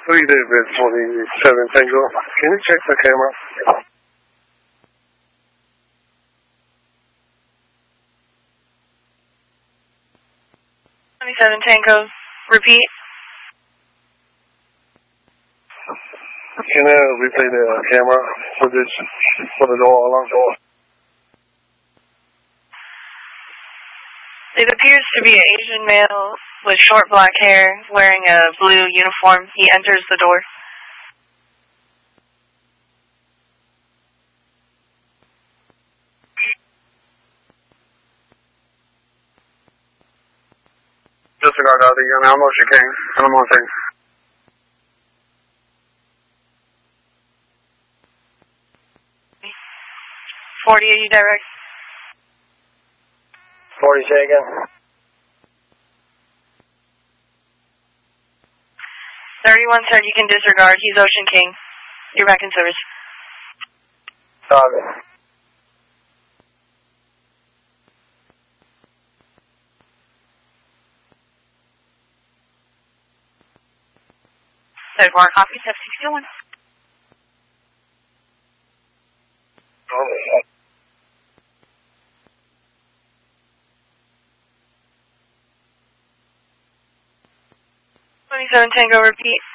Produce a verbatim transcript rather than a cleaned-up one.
three David twenty-seven Tango. Can you check the camera? twenty-seven Tango. Repeat. Can I replay the camera for this, for the door, alarm door? It appears to be an Asian male with short black hair wearing a blue uniform. He enters the door. Disregard out the gun, almost you came, and I'm on thing. forty, are you direct? forty, say again. thirty-one, sir, you can disregard. He's Ocean King. You're back in service. Copy. thirty-four, copy, seven sixty-one. Oh, twenty-seven Tango, repeat.